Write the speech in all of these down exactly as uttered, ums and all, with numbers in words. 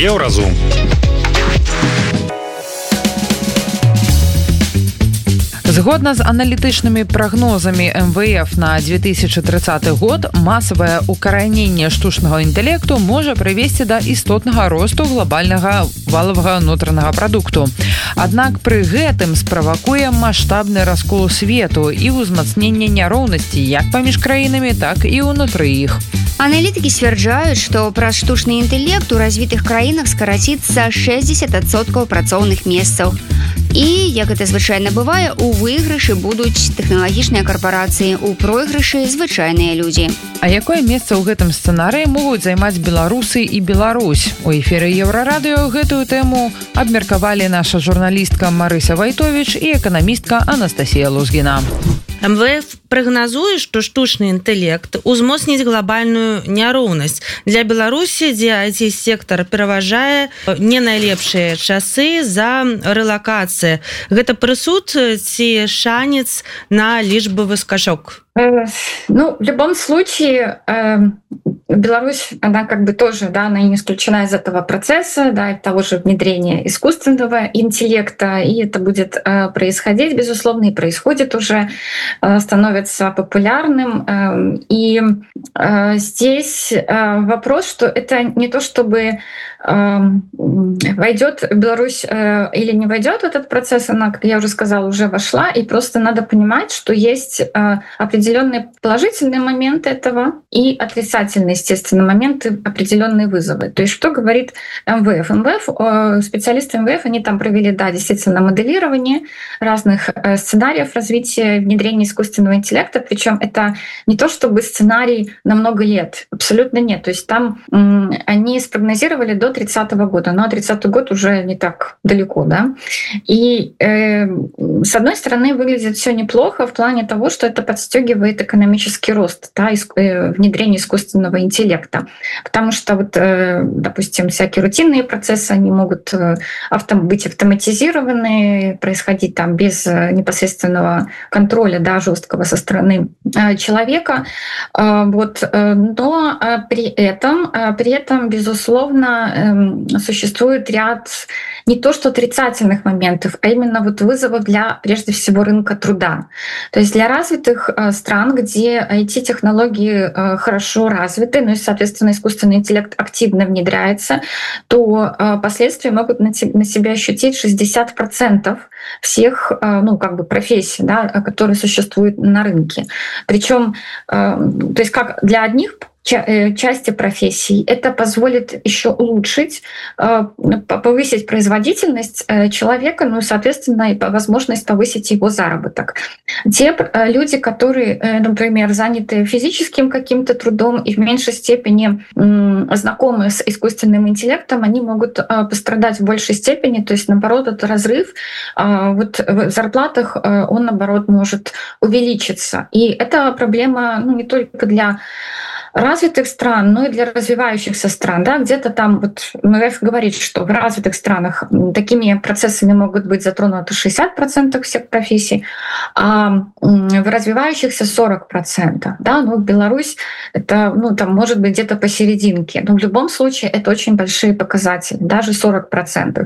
Еўразум. Згодна з аналітычнымі прагнозамі эм вэ эф на две тысячи тридцаты год, масавае укараненне штучнага інтэлекту можа прывесці да істотнага росту глобальнага валавага ўнутранага прадукту. Аднак пры гэтым справакуе маштабны раскол свету і ўзмацненне няроўнасці як паміж краінамі, так і ўнутры іх. Аналітыкі сцвярджаюць, што праз штучны інтэлект у развітых краінах скараціцца шэсцьдзесят адсоткаў працоўных месцаў. І, як гэта звычайна бывае, у выйгрышы будуць тэхналагічныя карпарацыі, у пройгрышы звычайныя людзі. А якое месца ў гэтым сцэнарыі могуць займаць беларусы і Беларусь? У эфіры Еўрарадыё гэтую тэму абмеркавалі наша журналістка Марыся Вайтовіч і эканамістка Анастасія Лузгіна. эм вэ эф прагназуе, што штучны інтэлект узмоцніць глобальную няроўнасць. Для Беларусі, дзе ай ти-сектар пераважае, не найлепшыя часы за рэлакацыі. Гэта прысуд ці шанец на лічбавы скачок? Ну, в любом случае, э, Беларусь, она как бы тоже, да, она не исключена из этого процесса, да, того же внедрения искусственного интеллекта, и это будет э, происходить, безусловно, и происходит уже, э, становится популярным. Э, и э, здесь э, вопрос, что это не то, чтобы э, войдет Беларусь э, или не войдет в этот процесс, она, как я уже сказала, уже вошла, и просто надо понимать, что есть э, определенные положительные моменты этого и отрицательные, естественно, моменты, определенные вызовы. То есть что говорит эм вэ эф? эм вэ эф, специалисты эм вэ эф, они там провели, да, действительно, моделирование разных сценариев развития, внедрения искусственного интеллекта, причем это не то чтобы сценарий на много лет, абсолютно нет. То есть там м, они спрогнозировали до тридцатого года, но тридцатый год уже не так далеко, да. И э, с одной стороны выглядит все неплохо в плане того, что это подстегивает экономический рост, да, внедрение искусственного интеллекта. Потому что, вот, допустим, всякие рутинные процессы, они могут быть автоматизированы, происходить там без непосредственного контроля, да, жесткого со стороны человека. Вот. Но при этом, при этом, безусловно, существует ряд не то что отрицательных моментов, а именно вот вызовов для, прежде всего, рынка труда. То есть для развитых стран, где ай ти-технологии хорошо развиты, ну и, соответственно, искусственный интеллект активно внедряется, то последствия могут на себя ощутить шестьдесят процентов всех, ну, как бы профессий, да, которые существуют на рынке. Причем, то есть как для одних части профессий это позволит еще улучшить, повысить производительность человека, ну и, соответственно, и возможность повысить его заработок. Те люди, которые, например, заняты физическим каким-то трудом и в меньшей степени знакомы с искусственным интеллектом, они могут пострадать в большей степени, то есть, наоборот, этот разрыв вот в зарплатах, он, наоборот, может увеличиться. И это проблема, ну, не только для развитых стран, но и для развивающихся стран. Да? Где-то там вот эм вэ эф говорит, что в развитых странах такими процессами могут быть затронуты шестьдесят процентов всех профессий, а в развивающихся сорок процентов. Да? Ну, Беларусь это, ну, там, может быть где-то посерединке. Но в любом случае это очень большие показатели, даже сорок процентов.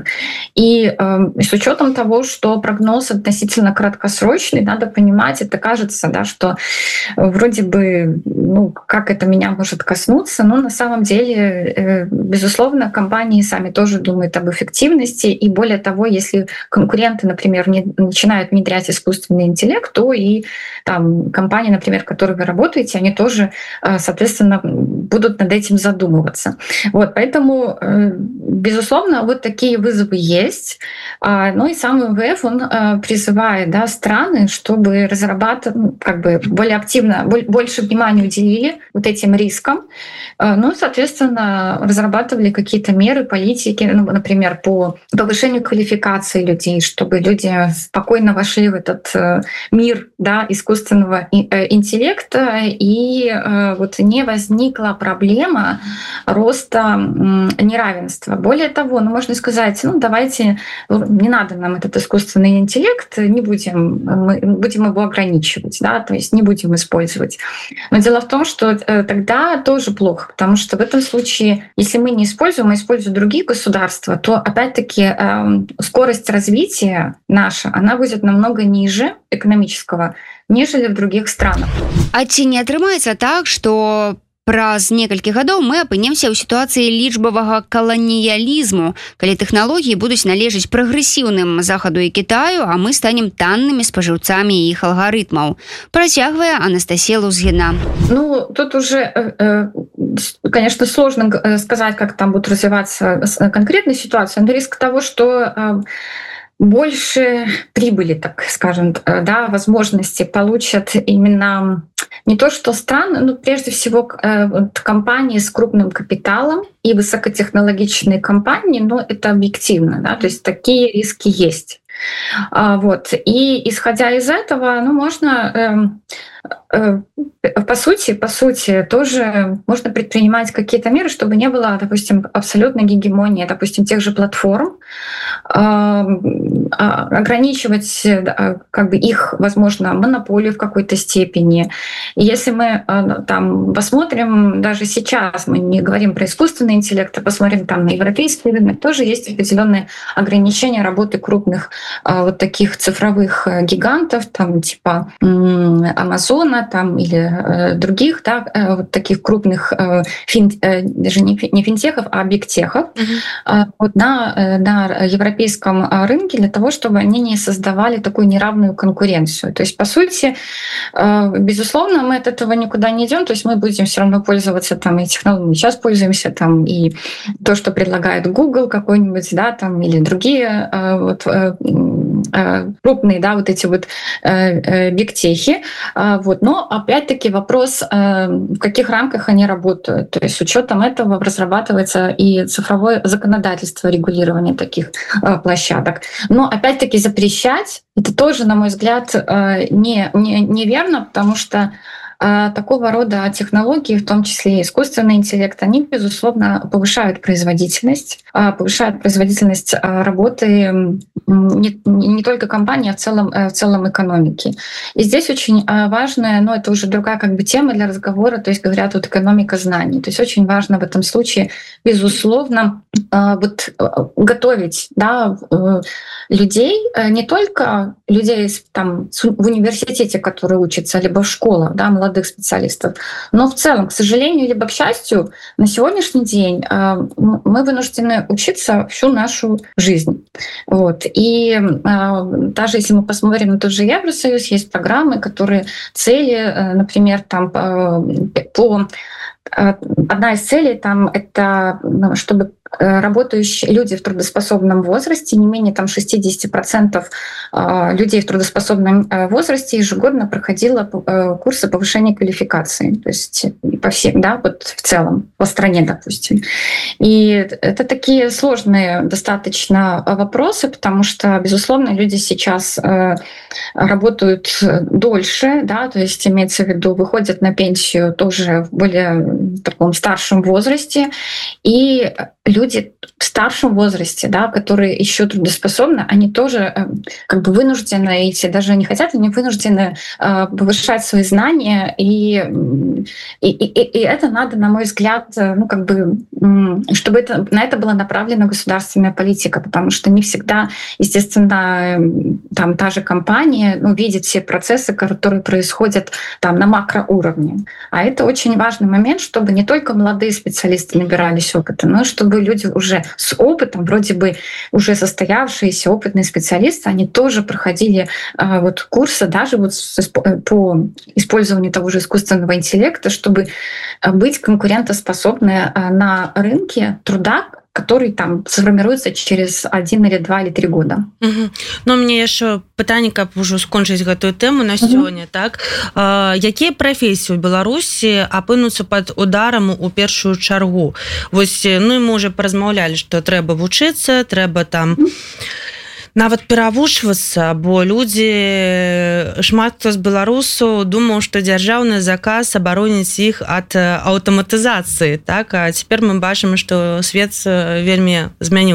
И э, с учетом того, что прогноз относительно краткосрочный, надо понимать, это кажется, да, что вроде бы, ну, как это меня может коснуться, но на самом деле, безусловно, компании сами тоже думают об эффективности, и более того, если конкуренты, например, не начинают внедрять искусственный интеллект, то и там компании, например, в которой вы работаете, они тоже, соответственно, будут над этим задумываться. Вот, поэтому, безусловно, вот такие вызовы есть. Ну и сам эм вэ эф, он призывает, да, страны, чтобы разрабатывать, как бы более активно, больше внимания уделили вот этим рискам, ну, соответственно, разрабатывали какие-то меры, политики, ну, например, по повышению квалификации людей, чтобы люди спокойно вошли в этот мир, да, искусственного интеллекта, и вот не возникла проблема роста неравенства. Более того, ну, можно сказать, ну, давайте, не надо нам этот искусственный интеллект, не будем, мы будем его ограничивать, да, то есть не будем использовать. Но дело в том, что тогда тогда тоже плохо, потому что в этом случае, если мы не используем, а используют другие государства, то опять-таки скорость развития наша, она будет намного ниже экономического, нежели в других странах. А ці не атрымаецца так, што праз некалькі гадоў мы апынемся ў сітуацыі лічбавага каланіялізму, калі тэхналогіі будуць належаць прагрэсіўным Захаду і Кітаю, а мы станем таннымі спажыўцамі іх алгарытмаў. Працягвае Анастасія Лузгіна. Ну, тут уже, конечно, сложно сказать, как там будет развиваться конкретная ситуация, но риск того, что больше прибыли, так скажем, да, возможности получат именно не то что страны, но прежде всего компании с крупным капиталом и высокотехнологичные компании, но это объективно, да, то есть такие риски есть. Вот. И исходя из этого, ну, можно, э, э, по сути, по сути, тоже можно предпринимать какие-то меры, чтобы не было, допустим, абсолютной гегемонии, допустим, тех же платформ, э, ограничивать э, как бы их, возможно, монополию в какой-то степени. И если мы э, там посмотрим, даже сейчас мы не говорим про искусственный интеллект, а посмотрим там на европейский рынок, тоже есть определенные ограничения работы крупных вот таких цифровых гигантов, там типа Амазона там, или э, других, да, э, вот таких крупных э, фин, э, даже не, не финтехов, а бигтехов uh-huh. э, вот на, э, на европейском рынке для того, чтобы они не создавали такую неравную конкуренцию. То есть, по сути, э, безусловно, мы от этого никуда не идем, то есть мы будем все равно пользоваться там и технологиями. Сейчас пользуемся там и то, что предлагает Google какой-нибудь, да, там, или другие э, вот, э, крупные, да, вот эти вот бигтехи. Вот. Но опять-таки вопрос, в каких рамках они работают. То есть с учетом этого разрабатывается и цифровое законодательство регулирования таких площадок. Но опять-таки запрещать это тоже, на мой взгляд, не, не, неверно, потому что такого рода технологии, в том числе и искусственный интеллект, они, безусловно, повышают производительность, повышают производительность работы не, не только компании, а в целом, в целом экономики. И здесь очень важно, но это уже другая как бы тема для разговора, то есть говорят вот экономика знаний. То есть очень важно в этом случае, безусловно, вот готовить, да, людей, не только людей там, в университете, которые учатся, либо в школах, да, молодых специалистов, но в целом, к сожалению, либо к счастью, на сегодняшний день мы вынуждены учиться всю нашу жизнь. Вот. И даже если мы посмотрим на тот же Евросоюз, есть программы, которые цели, например, там по одна из целей там это чтобы работающие люди в трудоспособном возрасте, не менее там шестьдесят процентов людей в трудоспособном возрасте ежегодно проходило курсы повышения квалификации, то есть по всем, да, вот в целом по стране, допустим. И это такие сложные достаточно вопросы, потому что, безусловно, люди сейчас работают дольше, да, то есть имеется в виду, выходят на пенсию тоже в более таком старшем возрасте, и люди в старшем возрасте, да, которые еще трудоспособны, они тоже как бы вынуждены идти, даже не хотят, они вынуждены повышать свои знания, и, и, и, и это надо, на мой взгляд, ну, как бы, чтобы это, на это была направлена государственная политика, потому что не всегда, естественно, там та же компания, ну, видит все процессы, которые происходят там на макроуровне. А это очень важный момент, чтобы не только молодые специалисты набирались опыта, но чтобы люди уже с опытом, вроде бы уже состоявшиеся опытные специалисты, они тоже проходили а, вот курсы даже вот с, по использованию того же искусственного интеллекта, чтобы быть конкурентоспособны на рынке труда, который там сформируется через один или два или три года. Угу. Ну, мне еще пытанне, каб ужо скончыць гэтую тэму на сёння, угу. так? А, якія прафесіі ў Беларусі апынуцца пад ударам у першую чаргу? Вось, ну, мы уже паразмаўлялі, што трэба вучыцца, трэба там... Угу. нават перавучвацца, бо людзі, шмат хто з беларусаў думаў, што дзяржаўны заказ абароніць іх ад аўтаматызацыі, так? А цяпер мы бачым, што свет вельмі змяніўся.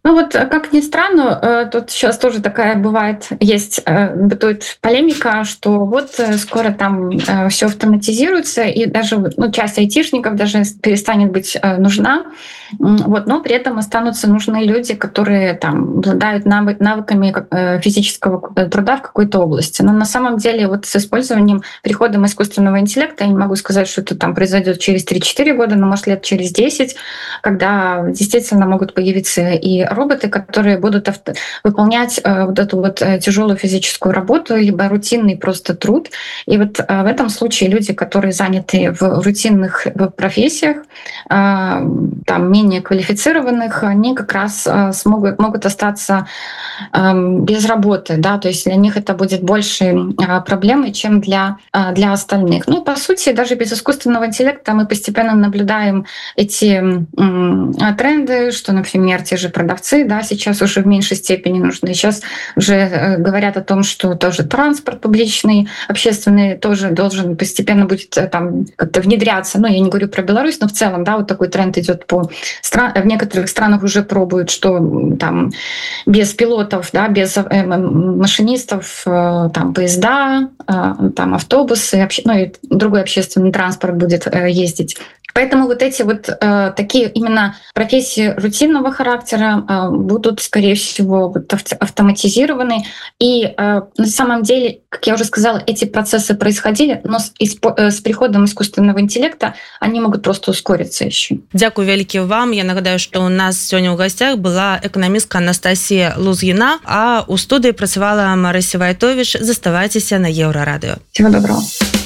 Ну вот, как ни странно, тут сейчас тоже такая бывает, есть, бытует полемика, что вот скоро там все автоматизируется, и даже ну, часть айтишников даже перестанет быть нужна, вот, но при этом останутся нужны люди, которые там обладают навыками физического труда в какой-то области. Но на самом деле вот с использованием, приходом искусственного интеллекта, я не могу сказать, что это там произойдет через три-четыре года, но может лет через десять, когда действительно могут появиться и роботы, которые будут авто- выполнять э, вот эту вот э, тяжелую физическую работу, либо рутинный просто труд. И вот э, в этом случае люди, которые заняты в рутинных профессиях, э, там менее квалифицированных, они как раз э, смогут, могут остаться э, без работы, да, то есть для них это будет больше э, проблемой, чем для, э, для остальных. Ну, по сути, даже без искусственного интеллекта мы постепенно наблюдаем эти э, тренды, что, например, те же продавцы, да, сейчас уже в меньшей степени нужны. Сейчас уже говорят о том, что тоже транспорт публичный, общественный тоже должен постепенно будет там как-то внедряться. Ну, я не говорю про Беларусь, но в целом, да, вот такой тренд идет по стран. В некоторых странах уже пробуют, что там без пилотов, да, без машинистов, там поезда, там автобусы, ну и другой общественный транспорт будет ездить. Поэтому вот эти вот э, такие именно профессии рутинного характера э, будут, скорее всего, вот автоматизированы. И э, на самом деле, как я уже сказала, эти процессы происходили, но с, э, с приходом искусственного интеллекта они могут просто ускориться еще. Дякую вялікі вам. Я нагадаю, что у нас сегодня у гостях была экономистка Анастасия Лузгина, а у студии працавала Марыся Вайтович. Заставайтеся на Еўрарадыё. Всего доброго.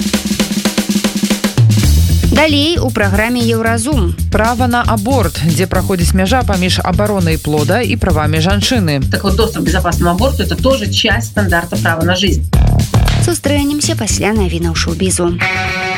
Далей у праграме Еўразум. Права на аборт, дзе праходзіць мяжа паміж абаронай плода і правамі жанчыны. Так вот, доступ к безопасному аборту – это тоже часть стандарта права на жизнь. Сустрэнемся пасля навінаў шоу-бізу.